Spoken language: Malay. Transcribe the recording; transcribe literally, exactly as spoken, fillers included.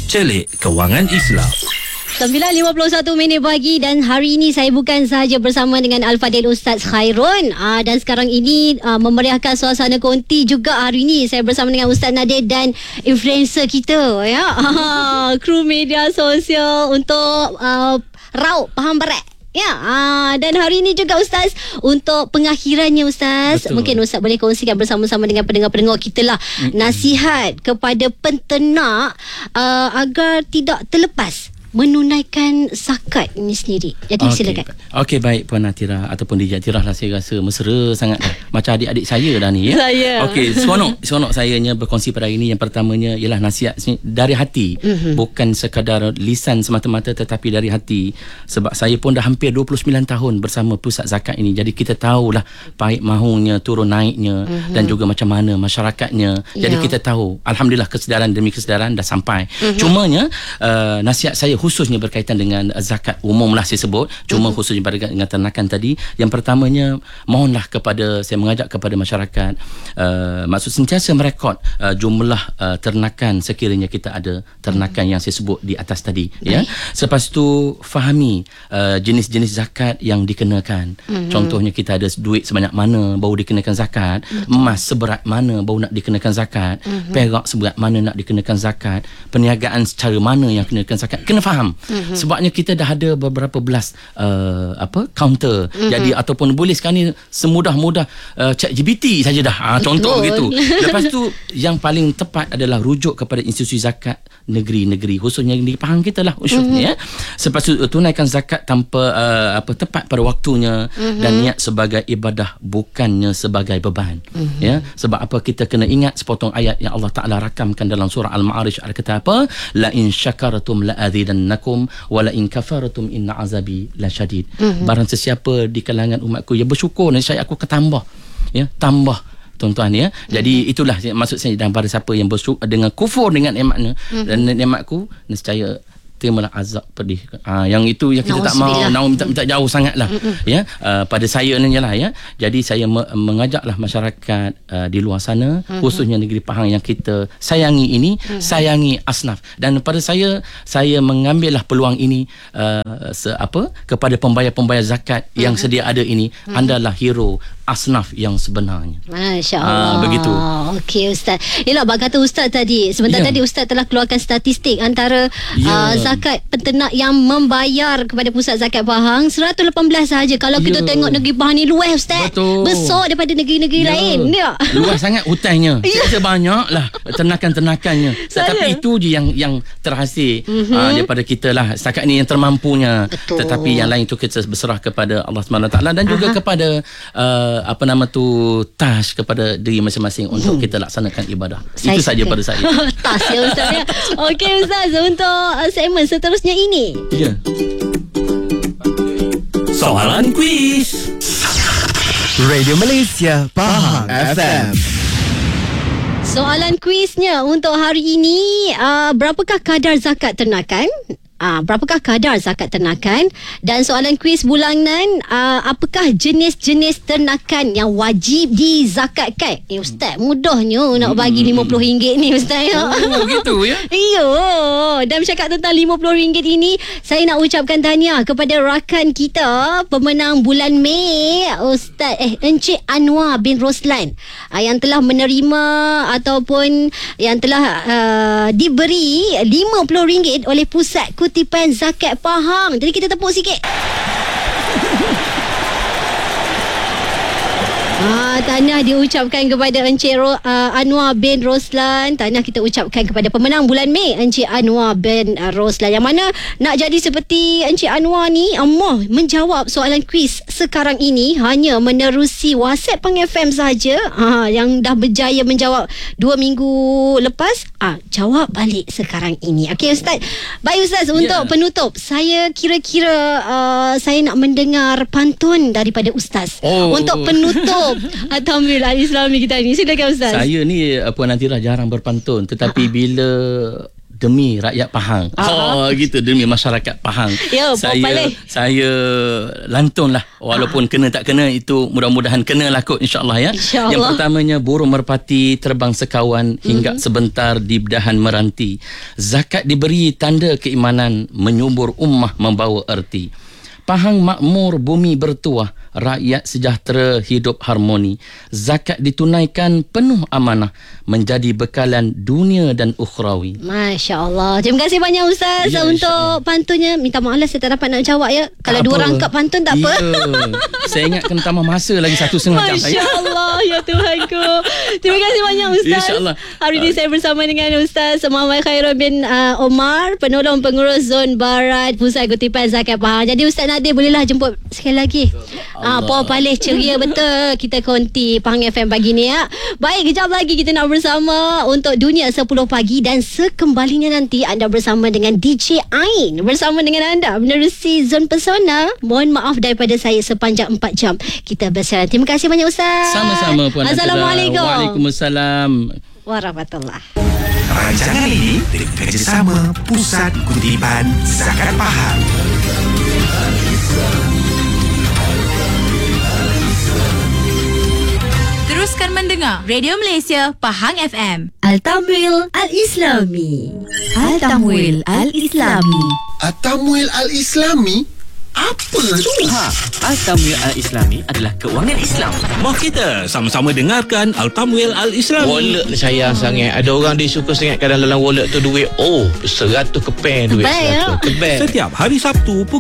Celik Kewangan Islam. sembilan lima puluh satu minit pagi dan hari ini saya bukan sahaja bersama dengan Al-Fadil Ustaz Khairun aa, dan sekarang ini aa, memeriahkan suasana konti juga hari ini saya bersama dengan Ustaz Nadir dan influencer kita ya. Aa, kru media sosial untuk aa, Raub Pahang Barat. Ya, aa, dan hari ini juga Ustaz untuk pengakhirannya Ustaz. Betul. Mungkin Ustaz boleh kongsikan bersama-sama dengan pendengar-pendengar kita lah mm-hmm. nasihat kepada penternak aa, agar tidak terlepas menunaikan zakat ini sendiri. Jadi okay. silakan. Okey, baik Puan Natira ataupun Dijak Tirah lah, saya rasa mesra sangat macam adik-adik saya dah ni ya. Saya. Okey, seronok seronok sayanya berkongsi pada hari ini. Yang pertamanya ialah nasihat dari hati, mm-hmm. bukan sekadar lisan semata-mata tetapi dari hati. Sebab saya pun dah hampir dua puluh sembilan tahun bersama pusat zakat ini. Jadi kita tahulah pahit mahunya, turun naiknya mm-hmm. dan juga macam mana masyarakatnya. Jadi yeah. kita tahu alhamdulillah kesedaran demi kesedaran dah sampai. Mm-hmm. Cumanya uh, nasihat saya khususnya berkaitan dengan zakat umum lah saya sebut, cuma uh-huh. khususnya berkaitan dengan ternakan tadi. Yang pertamanya, mohonlah kepada, saya mengajak kepada masyarakat uh, maksud sentiasa merekod uh, jumlah uh, ternakan sekiranya kita ada ternakan uh-huh. yang saya sebut di atas tadi. Baik. Ya. Selepas tu fahami uh, jenis-jenis zakat yang dikenakan. Uh-huh. Contohnya kita ada duit sebanyak mana baru dikenakan zakat, uh-huh. emas seberat mana baru nak dikenakan zakat, uh-huh. perak seberat mana nak dikenakan zakat, perniagaan secara mana yang kenakan zakat. Kena faham. Mm-hmm. Sebabnya kita dah ada beberapa belas uh, apa counter. Mm-hmm. Jadi ataupun boleh sekarang ni semudah-mudah uh, chat G P T saja dah. Ha, contoh begitu. Lepas tu yang paling tepat adalah rujuk kepada institusi zakat negeri-negeri, khususnya negeri Pahang kita lah usyuknya. Mm-hmm. Selepas tu tunaikan zakat tanpa uh, apa tepat pada waktunya mm-hmm. dan niat sebagai ibadah bukannya sebagai beban. Mm-hmm. Ya, sebab apa kita kena ingat sepotong ayat yang Allah Taala rakamkan dalam surah Al-Ma'arij, ada kata apa? La in syakartum la azidannakum wala in kafartum inna azabi lasyadid. Mm-hmm. Barang sesiapa di kalangan umatku yang bersyukur, nescaya aku akan tambah. Ya, tambah tuan-tuan ya. Jadi mm-hmm. itulah maksud saya, dan pada siapa yang bersyukur dengan kufur dengan nikmatnya mm-hmm. dan nikmatku, nescaya terimalah azab pedih. Ha, yang itu yang kita tak mau, nak minta minta jauh sangatlah. Mm-mm. Ya, uh, pada saya ni lah ya. Jadi saya me- mengajaklah masyarakat uh, di luar sana, mm-hmm. khususnya negeri Pahang yang kita sayangi ini, mm-hmm. sayangi asnaf. Dan pada saya saya mengambillah peluang ini uh, se- apa kepada pembayar-pembayar zakat mm-hmm. yang sedia ada ini, mm-hmm. andalah hero asnaf yang sebenarnya. Masya-Allah. Ha, begitu. Okey Ustaz. Yalah, bak kata Ustaz tadi, sebentar yeah. tadi Ustaz telah keluarkan statistik antara yeah. uh, zakat penternak yang membayar kepada pusat zakat Pahang seratus lapan belas sahaja. Kalau yeah. kita tengok negeri Pahang ni luas Ustaz. Betul. Besar daripada negeri-negeri yeah. lain. Ya. Luas sangat hutannya. Yeah. Saya banyaklah ternakan-ternakannya. Tetapi itu je yang yang terhasil mm-hmm. uh, daripada kita lah setakat ni yang termampunya. Betul. Tetapi yang lain tu kita berserah kepada Allah Subhanahu Wa Taala dan juga Aha. kepada uh, apa nama tu tash kepada diri masing-masing hmm. untuk kita laksanakan ibadah. Saya itu saja pada saya. Tas ya Ustaz ya. Okey Ustaz, untuk uh, segmen seterusnya ini. Ya. Soalan kuis. Radio Malaysia Pahang F M. Soalan kuisnya untuk hari ini, uh, berapakah kadar zakat ternakan? Ah, berapakah kadar zakat ternakan? Dan soalan kuis bulanan, ah, apakah jenis-jenis ternakan yang wajib dizakatkan? Eh Ustaz, mudahnya nak bagi lima puluh ringgit ni Ustaz ya. Oh, gitu ya. Iyo. Dan bercakap tentang lima puluh ringgit ini, saya nak ucapkan tahniah kepada rakan kita pemenang bulan Mei, Ustaz eh Encik Anwar bin Roslan, ah, yang telah menerima ataupun yang telah uh, diberi lima puluh ringgit oleh Pusat Kutipan Zakat Pahang. Jadi kita tepuk sikit. Ah, tahniah diucapkan kepada Encik Ro, uh, Anwar bin Roslan. Tahniah kita ucapkan kepada pemenang bulan Mei, Encik Anwar bin uh, Roslan. Yang mana nak jadi seperti Encik Anwar ni, Allah menjawab soalan kuis sekarang ini hanya menerusi WhatsApp Pang F M saja. Ah, yang dah berjaya menjawab dua minggu lepas, ah, jawab balik sekarang ini. Okey Ustaz. Baik Ustaz, yeah. untuk penutup, saya kira-kira uh, saya nak mendengar pantun daripada Ustaz. Oh. Untuk penutup Alhamdulillah Islami kita ni. Silakan Ustaz. Saya ni Puan Natira jarang berpantun, tetapi Ha-ha. bila demi rakyat Pahang. Ah. Oh gitu, demi masyarakat Pahang. Ya, saya boleh. saya lantun lah. Walaupun ah. kena tak kena itu mudah-mudahan kena lah kot, insya-Allah ya. Insya Yang Allah. pertamanya, burung merpati terbang sekawan hingga mm-hmm. sebentar di bedahan meranti. Zakat diberi tanda keimanan, menyubur ummah membawa erti. Pahang makmur, bumi bertuah, rakyat sejahtera, hidup harmoni. Zakat ditunaikan penuh amanah, menjadi bekalan dunia dan ukhrawi. Masya Allah. Terima kasih banyak Ustaz Ya, untuk pantunnya. Minta maaf lah saya tak dapat nak jawab ya. Kalau Tak dua apa. rangkap pantun tak apa. Ya. Saya ingat kena tambah masa lagi satu setengah jam. Masya Allah, ya Tuhanku. Terima kasih banyak Ustaz. InsyaAllah. Hari ini saya bersama dengan Ustaz Muhammad Khairul bin uh, Omar, penolong pengurus Zon Barat Pusat Kutipan Zakat Pahang. Jadi Ustaz Nadir bolehlah jemput sekali lagi. Ah, Paul Palih ceria betul kita konti Pahang F M pagi ni ya. Baik, kejap lagi kita nak bersama untuk Dunia sepuluh pagi dan sekembalinya nanti anda bersama dengan D J Ain bersama dengan anda menerusi Zon Pesona. Mohon maaf daripada saya sepanjang empat jam kita bersama. Terima kasih banyak Ustaz. Sama-sama Puan Nasira. Assalamualaikum. Waalaikumsalam. Warahmatullah. Rancangan ini dengan kerjasama Pusat Kutipan Zakat Pahang. Teruskan mendengar Radio Malaysia Pahang F M. Al-Tamwil Al-Islami. Al-Tamwil Al-Islami. At-Tamwil Al-Islami? Apa tu? Ha, Al-Tamwil Al-Islami adalah keuangan Islam. Mari kita sama-sama dengarkan Al-Tamwil Al-Islami. Wallet ni sayang sangat. Ada orang dia suka sangat kadang dalam wallet tu duit. Oh, seratus keping duit Kebal, ya? seratus. Kebal. Setiap hari Sabtu